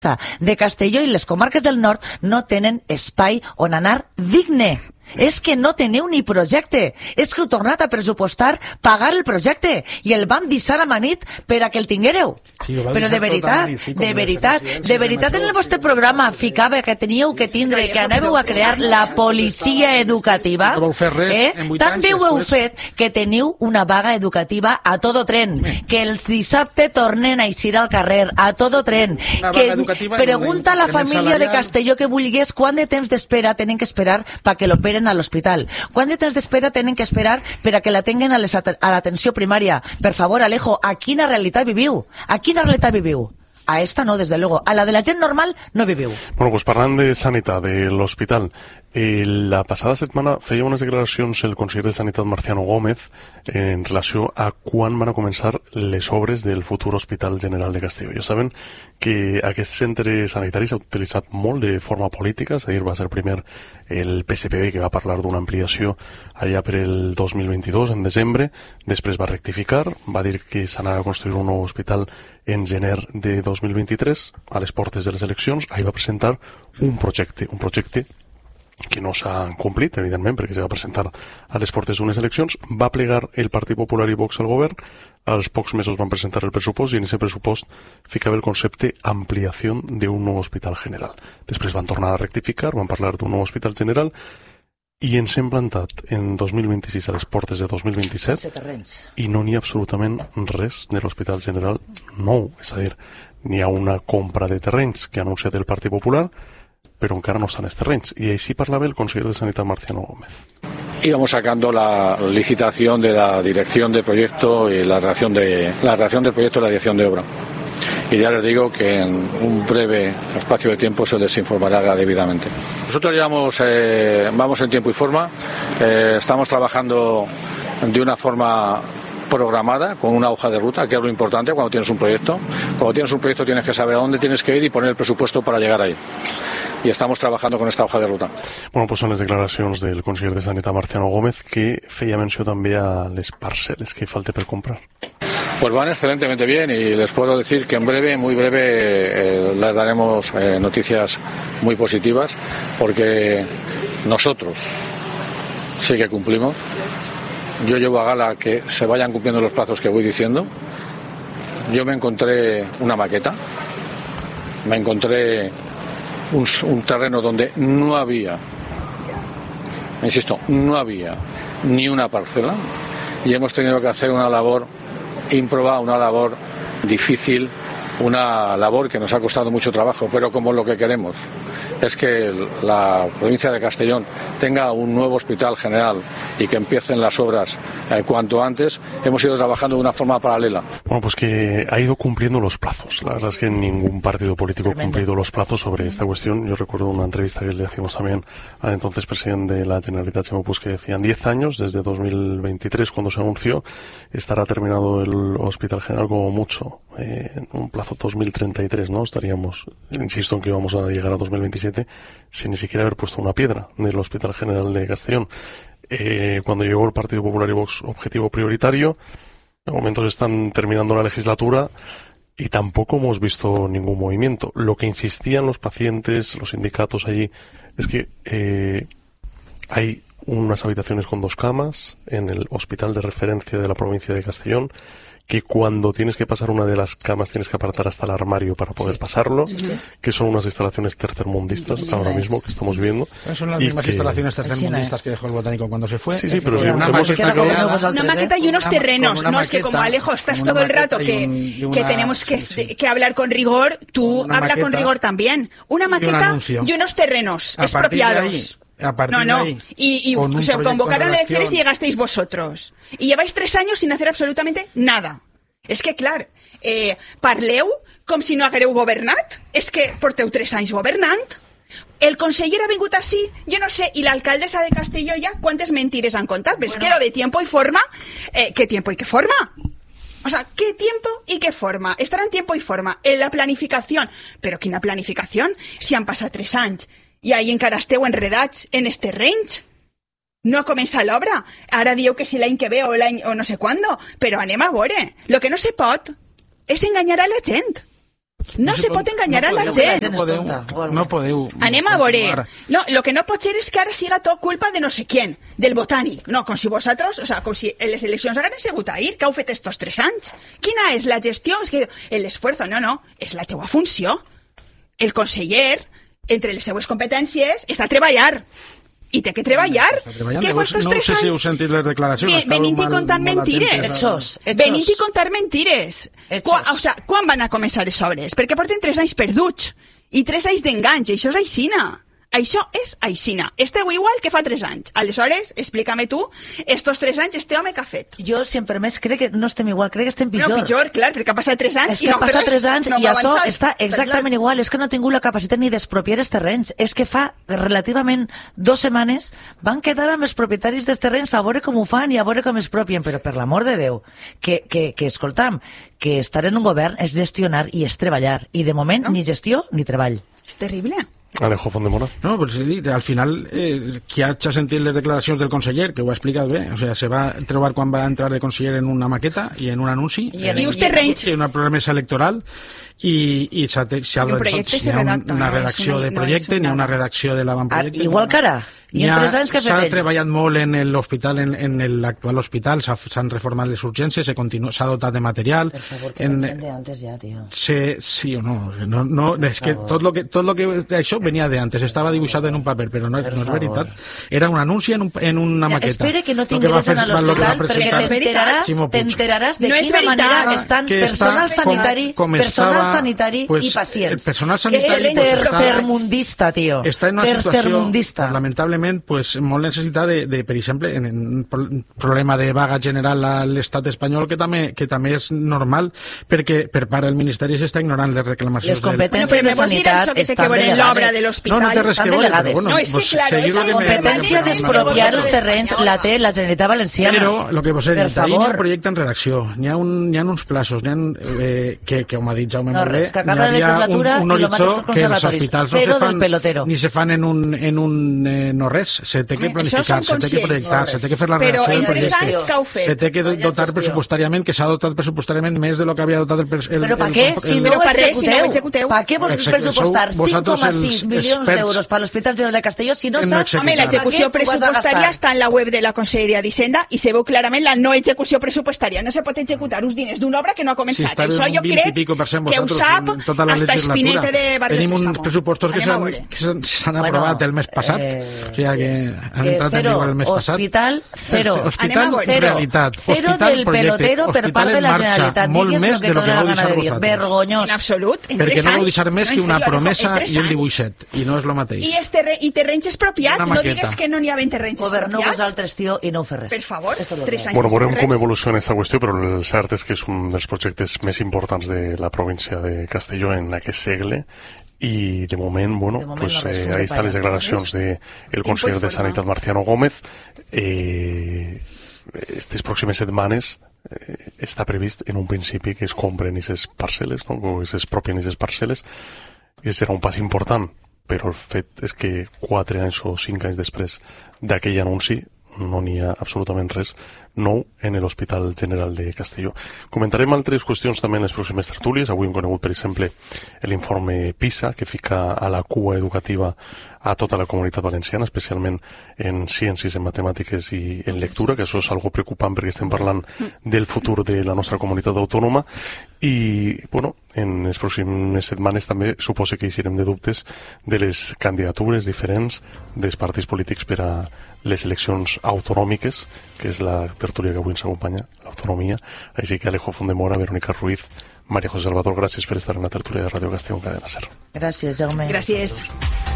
de Castelló i les comarques del nord no tenen espai on anar digne. És que no teniu ni projecte, és que heu tornat a pressupostar pagar el projecte i el vam deixar a manit per a que el tinguéreu. Sí, però de veritat en el vostre programa ficava que teníeu que tindre, que anàveu a crear la policia educativa. També ho heu fet que teniu una vaga educativa a todo tren, que els dissabte tornen a eixir al carrer, a todo tren, que pregunta a la família de Castelló que vulgués quant de temps d'espera tenen que esperar perquè l'operen a l'hospital. Quant de temps d'espera tenen que esperar per a que la tenguen a l'atenció primària? Per favor, Alejo, a quina realitat viviu? A quina realitat viviu? A esta no, desde luego. A la de la gent normal no viviu. Bueno, pues parlant de sanitat, de l'hospital, la passada setmana feia unes declaracions el conseller de Sanitat Marciano Gómez en relació a quan van a començar les obres del futur Hospital General de Castelló. Ja saben que aquest centre sanitari s'ha utilitzat molt de forma política, és a dir, va ser primer el PSPB que va parlar d'una ampliació allà per el 2022, en desembre, després va rectificar, va dir que s'anava a construir un nou hospital en gener de 2023, a les portes de les eleccions. Ahir va presentar un projecte que no s'ha complit, evidentment, perquè se va presentar a les portes d'unes eleccions. Va plegar el Partit Popular i Vox al govern, als pocs mesos van presentar el pressupost i en aquest pressupost ficava el concepte ampliació d'un nou hospital general. Després van tornar a rectificar, van parlar d'un nou hospital general i ens hem plantat en 2026 a les portes de 2027 i no n'hi ha absolutament res de l'Hospital General nou. És a dir, n'hi ha una compra de terrenys que ha anunciat el Partit Popular, pero encara no están estos terrenys. Y així parlava el conseller de Sanidad Marciano Gómez. Íbamos sacando la licitación de la dirección de proyecto y la redacción del proyecto y la dirección de obra. Y ya les digo que en un breve espacio de tiempo se les informará debidamente. Nosotros vamos en tiempo y forma, estamos trabajando de una forma programada, con una hoja de ruta, que es lo importante cuando tienes un proyecto. Cuando tienes un proyecto tienes que saber a dónde tienes que ir y poner el presupuesto para llegar ahí. Y estamos trabajando con esta hoja de ruta. Bueno, pues són les declaracions del conseller de Sanitat Marciano Gómez, que feia menció també a les parceles que falta per comprar. Pues van excelentemente bien y les puedo decir que en breve, muy breve, les daremos noticias muy positivas, porque nosotros sí que cumplimos. Yo llevo a gala que se vayan cumpliendo los plazos que voy diciendo. Yo me encontré una maqueta, me encontré un terreno donde no había, insisto, no había ni una parcela y hemos tenido que hacer una labor ímproba, una labor difícil, una labor que nos ha costado mucho trabajo, pero como lo que queremos es que la provincia de Castellón tenga un nuevo hospital general y que empiecen las obras cuanto antes, hemos ido trabajando de una forma paralela. Bueno, pues que ha ido cumpliendo los plazos. La verdad es que ningún partido político ha cumplido los plazos sobre esta cuestión. Yo recuerdo una entrevista que le hacíamos también al entonces presidente de la Generalitat, Ximo Puig, que decían 10 años, desde 2023, cuando se anunció, estará terminado el hospital general como mucho, en un plazo 2033, ¿no? Estaríamos, insisto en que vamos a llegar a 2027 sin ni siquiera haber puesto una piedra del Hospital General de Castellón. Cuando llegó el Partido Popular y Vox objetivo prioritario, de momento se están terminando la legislatura y tampoco hemos visto ningún movimiento. Lo que insistían los pacientes, los sindicatos allí, es que hay unas habitaciones con 2 camas en el hospital de referencia de la provincia de Castellón, que cuando tienes que pasar una de las camas tienes que apartar hasta el armario para poder pasarlo, que son unas instalaciones tercermundistas ahora mismo que estamos viendo. Pero son las mismas instalaciones tercermundistas que dejó el Botánico cuando se fue. Sí, pero hemos explicado... Una maqueta y unos terrenos. No, es que como Alejo estás todo el rato que tenemos que hablar con rigor, tú habla con rigor también. Una maqueta y unos terrenos expropiados. Y se convocaron elecciones y llegasteis vosotros. Y lleváis 3 años sin hacer absolutamente nada. És que, clar, parleu com si no haguereu governat. És que porteu 3 anys governant. El conseller ha vingut així, jo no sé, i l'alcaldessa de Castelló ja quantes mentires han contat. Però és que lo de tiempo y forma, ¿qué tiempo y qué forma? O sea, ¿qué tiempo y qué forma? Estarà en tiempo y forma. En la planificación. Però quina planificación? Si han passat 3 anys. I ahí encara esteu enredats en este range. No ha començat l'obra. Ara dieu que si l'any que ve o l'any o no sé quando. Però anem a veure. Lo que no se pot és enganyar a la gent. No se pot enganyar a la gent. No podeu. Anem a veure. No, lo que no pot ser és que ara siga tot culpa de no sé quién, del botànic. No, com si vosaltres, o sea, com si les eleccions hagueren sigut ahir, que heu fet estos 3 anys. Quina és la gestió? És que l'esforç, no, és la teua funció. El conseller, entre les seues competències, està a treballar. I té que treballar. Què fa estos 3 anys? No sé si heu sentit les declaracions. Venint i contant mentires. Venint i contar mentires. Quan van a començar les obres? Perquè porten 3 anys perduts. I 3 anys d'enganys. Això és aixina. Això és aixina. Esteu igual que fa 3 anys. Aleshores, explícame tu, estos 3 anys este home que ha fet. Jo, sempre més, crec que no estem igual, crec que estem pitjor. No, pitjor, clar, perquè ha passat 3 anys i no ha passat 3 anys i això està exactament igual. És que no ha tingut la capacitat ni d'expropiar els terrenys. És que fa relativament 2 setmanes van quedar amb els propietaris dels terrenys a veure com ho fan i a veure com expropien, però per l'amor de Déu, que escoltam, que estar en un govern és gestionar i és treballar. I de moment ni gestió ni treball. És terrible. Alejo Fondemora. No, pues al final, qui ha sentit les declaracions del conseller, que ho ha explicat bé, o sea, se va trobar quan va entrar de conseller en una maqueta i en un anunci, i uns terrenys, una promesa electoral, i s'ha una redacció de projecte, ni una redacció de l'avantprojecte. Igual que ara. S'ha treballat molt en l'hospital, en l'actual hospital, s'han reformat les urgències, s'ha dotat de material. Per favor, que venien de antes ja, tio. Sí o no? No, és que tot lo que això venia de antes, estava dibuixat en un paper, però no és veritat. Era un anunci en una maqueta. Espera que no t'ingressen a l'hospital, perquè t'enteraràs de quina manera estan personal sanitari i pacients. El personal sanitari és tercermundista, tio. Està en una situació, lamentablement, pues, molt necessitat de, per exemple, en un problema de vaga general a l'estat espanyol que també és normal, perquè per part del Ministeri s'està ignorant les reclamacions. Les competències de sanitat estan delegades. No té res que veure, però bueno, la competència d'expropiar els terrenys la té la Generalitat Valenciana. Però, el que vos he dit, ahir hi ha un projecte en redacció, n'hi ha uns plaços, que com ha dit Jaume molt bé, n'hi havia un horitzó que els hospitals ni se fan en un res, se té que planificar, se té que projectar, se té que fer la redacció del projecte, se té que dotar pressupostàriament, que s'ha dotat pressupostàriament més de lo que havia dotat el Però per què? Si no ho executeu. Per què vos pressupostar 5,6 milions d'euros per l'Hospital General de Castelló si no saps... Home, l'execució pressupostària està en la web de la Conselleria d'Hisenda i se veu clarament la no execució pressupostària. No se pot executar uns diners d'una obra que no ha començat. Això jo crec que ho sap hasta Espinete de Barrio Sésamo. Tenim uns pressupostos que s'han aprovat el mes passat. O sigui que han entrat en vigor el mes passat. Hospital, cero. Hospital, realitat. Cero del pelotero per part de la Generalitat. Molt més de lo que vau deixar vosaltres. Vergonyós. En absolut. Perquè no vau deixar més que una promesa i un dibuixet. I no és el mateix. I terrenys expropiats. No digues que no n'hi havia terrenys expropiats. Governeu vosaltres, tio, i no ho fer res. Per favor, 3 anys. Bueno, veurem com evoluciona aquesta qüestió, però el cert és que és un dels projectes més importants de la província de Castelló en aquest segle. Y de moment, bueno, pues ahí están las declaracions del conseller de Sanitat Marciano Gómez. Estas pròximes setmanes està previst en un principi que es compren aquestes parcel·les, no? O es expropien aquestes parcel·les, i serà un pas important, però el fet és que 4 anys o 5 anys després d'aquell anunci no n'hi ha absolutament res nou en l'Hospital General de Castelló. Comentarem altres qüestions també en les pròximes tertúlies. Avui hem conegut, per exemple, l'informe PISA, que fica a la cua educativa a tota la comunitat valenciana, especialment en ciències, en matemàtiques i en lectura, que això és algo preocupant perquè estem parlant del futur de la nostra comunitat autònoma. I, bueno, en les pròximes setmanes també suposo que eixirem de dubtes de les candidatures diferents dels partits polítics per a les eleccions autonòmiques, que és la tertúlia que avui ens acompanya, l'autonomia. Així que Alejo Fondemora, Verónica Ruiz, María José Salvador, gràcies per estar en la tertúlia de Ràdio Castelló en Cadena SER. Gràcies, Jaume. Gràcies.